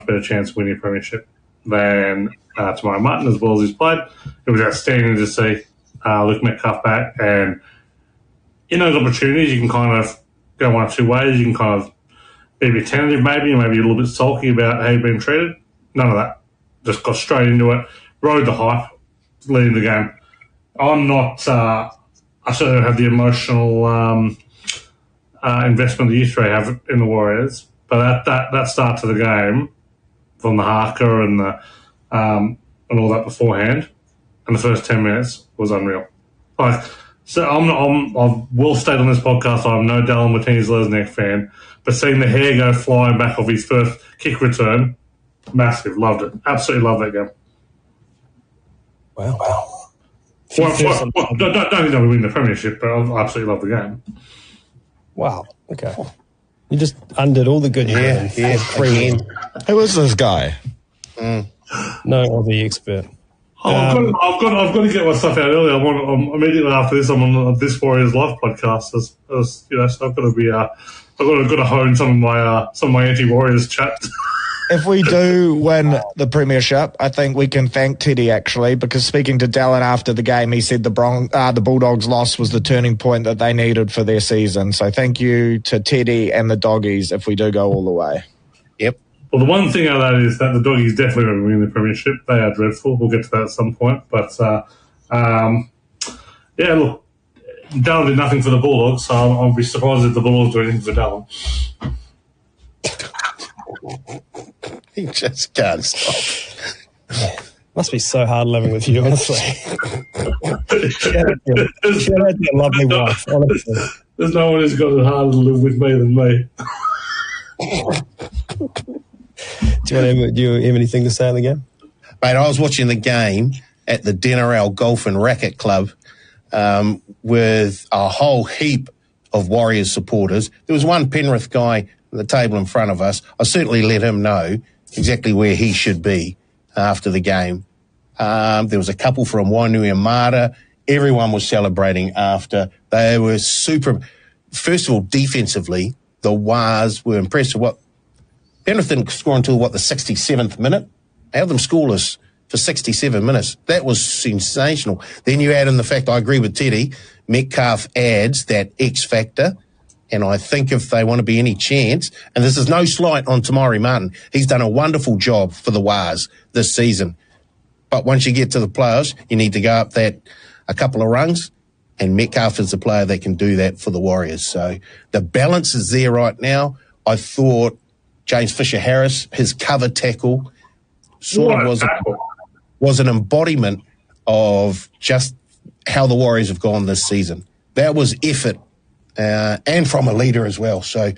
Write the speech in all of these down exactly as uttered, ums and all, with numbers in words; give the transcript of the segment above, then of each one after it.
better chance of winning a premiership than uh, Tamari Martin, as well as he's played. It was outstanding to see uh, Luke Metcalf back, and in those opportunities, you can kind of go one or two ways. You can kind of be a bit tentative, maybe, and maybe a little bit sulky about how you've been treated. None of that. Just got straight into it, rode the hype, leading the game. I'm not, uh, I certainly don't have the emotional um, uh, investment that you three have in the Warriors, but that, that, that start to the game from the Harker and the um, and all that beforehand, and the first ten minutes was unreal. Like, so I'm not, I'm, I've well stated on this podcast, I'm no Dallin Martinez-Lesniak fan, but seeing the hair go flying back off his first kick return, massive. Loved it. Absolutely loved that game. Wow. Wow. Well, well, well, don't, don't think they'll win the premiership, but I absolutely love the game. Wow. Okay. You just undid all the good. Yeah, yeah. Again. Who is this guy? Mm. No Aussie expert. Oh, I've, Um, got, I've got I've got to get my stuff out early. I'm, on, I'm immediately after this. I'm on this Warriors Live podcast. As, as, you know, so I've got to be. Uh, I've got to, got to hone some of my uh, some of my anti-Warriors chat. If we do win the premiership, I think we can thank Teddy, actually, because speaking to Dallin after the game, he said the Bron- uh, the Bulldogs' loss was the turning point that they needed for their season. So thank you to Teddy and the Doggies if we do go all the way. Yep. Well, the one thing out of that is that the Doggies definitely won't win the premiership. They are dreadful. We'll get to that at some point. But, uh, um, yeah, look, Dallin did nothing for the Bulldogs, so I'll, I'll be surprised if the Bulldogs do anything for Dallin. He just can't stop. Yeah. Must be so hard living with you, honestly. Shout out to your, shout out to your lovely wife, honestly. There's no one who's got it harder to live with me than me. Do you, want to, do you have anything to say on the game? Mate, I was watching the game at the Denarel Golf and Racquet Club um, with a whole heap of Warriors supporters. There was one Penrith guy at the table in front of us. I certainly let him know exactly where he should be after the game. Um, there was a couple from Wainuiomata. Everyone was celebrating after. They were super. First of all, defensively, the Wars were impressed with what Penrith didn't score until, what, the sixty-seventh minute? They held them scoreless for sixty-seven minutes. That was sensational. Then you add in the fact, I agree with Teddy, Metcalf adds that X factor. And I think if they want to be any chance, and this is no slight on Tamari Martin, he's done a wonderful job for the Wars this season. But once you get to the playoffs, you need to go up that a couple of rungs, and Metcalf is the player that can do that for the Warriors. So the balance is there right now. I thought James Fisher-Harris, his cover tackle, sort What of a was, tackle. was an embodiment of just how the Warriors have gone this season. That was effort. Uh, and from a leader as well. So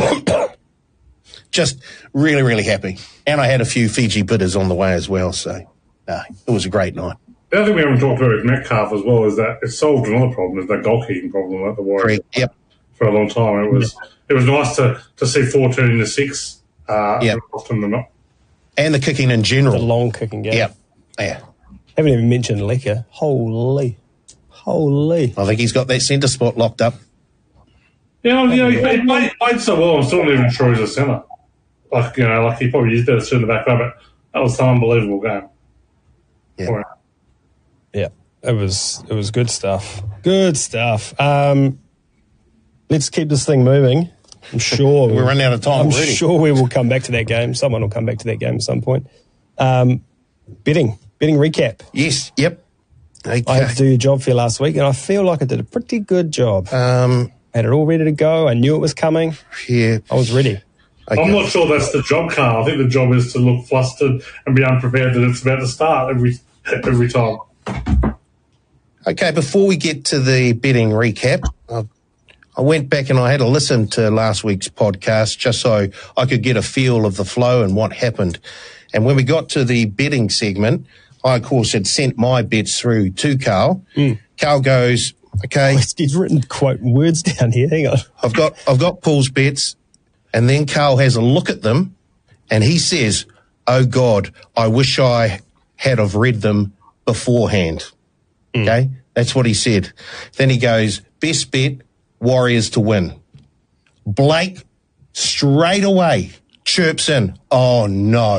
just really, really happy. And I had a few Fiji bitters on the way as well. So uh, it was a great night. The other thing we haven't talked about with Metcalf as well is that it solved another problem, is that goal-kicking problem at the Warriors. Correct. Yep. For a long time. It was it was nice to, to see four turn into six uh, Yep. often than not. And the kicking in general. The long kicking game. Yep. Yeah. Haven't even mentioned Lecker. Holy. Holy. I think he's got that centre spot locked up. Yeah, you know, he played, played, played so well. I'm still not even sure he's a centre. Like, you know, like he probably is better in the back row, but that was an unbelievable game. Yeah. Yeah, it was it was good stuff. Good stuff. Um, let's keep this thing moving. I'm sure We're running out of time I'm already. sure we will come back to that game. Someone will come back to that game at some point. Um, betting, betting recap. Yes. Yep. Okay. I had to do your job for you last week, and I feel like I did a pretty good job. Um, I had it all ready to go. I knew it was coming. yeah. I was ready. Okay. I'm not sure that's the job, Carl. I think the job is to look flustered and be unprepared that it's about to start every every time. Okay, before we get to the betting recap, I, I went back and I had a listen to last week's podcast just so I could get a feel of the flow and what happened. And when we got to the betting segment, I, of course, had sent my bets through to Carl. Mm. Carl goes, okay. Oh, he's written quote words down here. Hang on. I've got I've got Paul's bets. And then Carl has a look at them and he says, oh, God, I wish I had have read them beforehand. Mm. Okay, that's what he said. Then he goes, best bet, Warriors to win. Blake straight away chirps in, oh no.